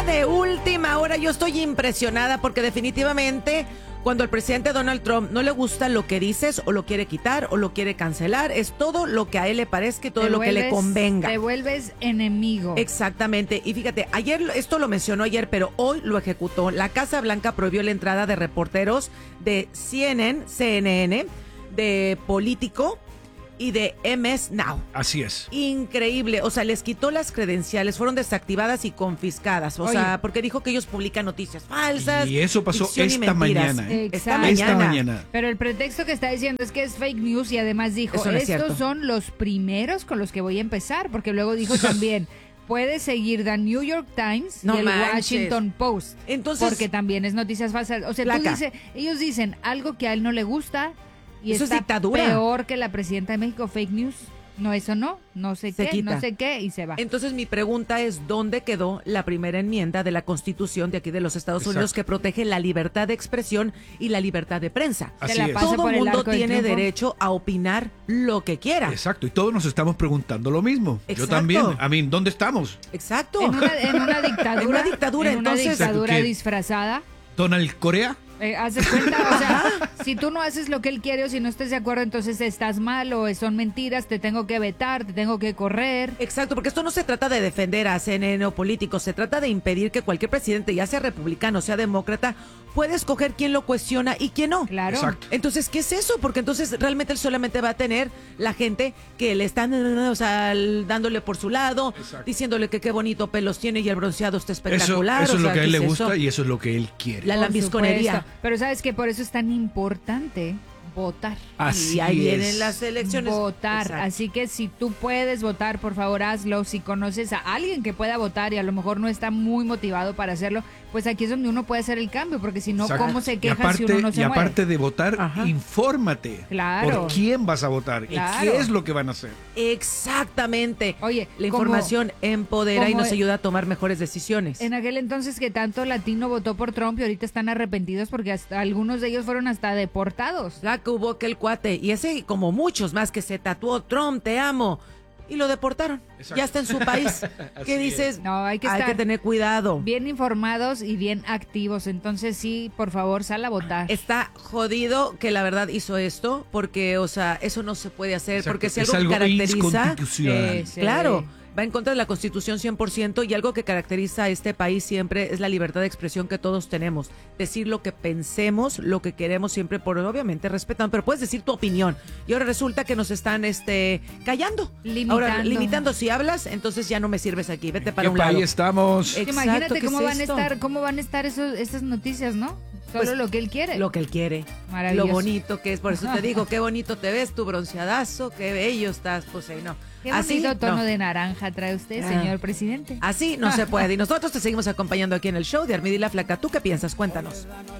nota de última hora. Yo estoy impresionada porque definitivamente cuando al presidente Donald Trump no le gusta lo que dices o lo quiere quitar o lo quiere cancelar, es todo lo que a él le parezca y todo lo que le convenga. Te vuelves enemigo. Exactamente. Y fíjate, ayer, esto lo mencionó ayer, pero hoy lo ejecutó. La Casa Blanca prohibió la entrada de reporteros de CNN, de Político y de MS Now. Así es. Increíble, o sea, les quitó las credenciales, fueron desactivadas y confiscadas, o sea, porque dijo que ellos publican noticias falsas. Y eso pasó esta mañana. Esta mañana. Pero el pretexto que está diciendo es que es fake news y además dijo, Eso no es estos cierto. son los primeros con los que voy a empezar, porque luego dijo también, puedes seguir The New York Times No y el manches. Washington Post, Entonces, porque también es noticias falsas. O sea, ellos dicen algo que a él no le gusta y eso es está dictadura. peor que la presidenta de México, fake news. No, eso no sé Se qué, quita. no sé qué, y se va. Entonces mi pregunta es, ¿dónde quedó la primera enmienda de la Constitución de aquí de los Estados Unidos que protege la libertad de expresión y la libertad de prensa? Así Se la es. pasa Todo por el mundo arco del tiene triunfo. derecho a opinar lo que quiera. Exacto, y todos nos estamos preguntando lo mismo. Exacto. Yo también. ¿Dónde estamos? Exacto. En una dictadura. En una dictadura, en una entonces, dictadura ¿qué? disfrazada. ¿Donald Corea? Haz de cuenta, o sea, si tú no haces lo que él quiere o si no estás de acuerdo, entonces estás mal o son mentiras, te tengo que vetar, te tengo que correr. Exacto, porque esto no se trata de defender a CNN o políticos, se trata de impedir que cualquier presidente, ya sea republicano o sea demócrata, pueda escoger quién lo cuestiona y quién no. Claro. Exacto. Entonces, ¿qué es eso? Porque entonces realmente él solamente va a tener la gente que le están, o sea, dándole por su lado, Exacto. diciéndole que qué bonito pelos tiene y el bronceado está espectacular. Eso o es lo sea, que a él ¿qué le es gusta eso? y eso es lo que él quiere. La Por lambisconería. supuesto. Pero sabes que por eso es tan importante votar. Así Y ahí es. vienen las elecciones. Votar. Exacto. Así que si tú puedes votar, por favor hazlo. Si conoces a alguien que pueda votar y a lo mejor no está muy motivado para hacerlo, pues aquí es donde uno puede hacer el cambio, porque si no, Exacto. ¿cómo se Y queja si uno no se y mueve? aparte de votar, Ajá. infórmate. Claro. ¿Por quién vas a votar? Claro. ¿Y qué es lo que van a hacer? Exactamente. Oye, la como- información empodera y como- nos ayuda a tomar mejores decisiones. En aquel entonces que tanto latino votó por Trump y ahorita están arrepentidos porque hasta algunos de ellos fueron hasta deportados. La que hubo aquel cuate, y ese como muchos más que se tatuó, Trump, te amo, y lo deportaron. Exacto. Ya está en su país. ¿Qué Así dices? No, hay que estar tener cuidado. bien informados y bien activos. Entonces sí, por favor, sal a votar. Está jodido que la verdad hizo esto, porque, o sea, eso no se puede hacer, Exacto. porque si Es algo algo caracteriza... inconstitucional. Sí. Claro, va en contra de la Constitución 100% y algo que caracteriza a este país siempre es la libertad de expresión que todos tenemos. Decir lo que pensemos, lo que queremos siempre, por obviamente respetando, pero puedes decir tu opinión. Y ahora resulta que nos están callando. Limitando. Ahora, limitando. Si hablas, entonces ya no me sirves aquí. Vete para ¿Qué un lado. país estamos? Exacto, Imagínate ¿qué cómo es van esto? cómo van a estar esas noticias, ¿no? Solo Pues, lo que él quiere. Lo que él quiere. Maravilloso. Lo bonito que es. Por eso te digo, qué bonito te ves, tu bronceadazo, qué bello estás. Pues no. Qué Así bonito tono no. de naranja trae usted, señor presidente. Así no se puede. Y nosotros te seguimos acompañando aquí en el show de Armida y la Flaca. ¿Tú qué piensas? Cuéntanos.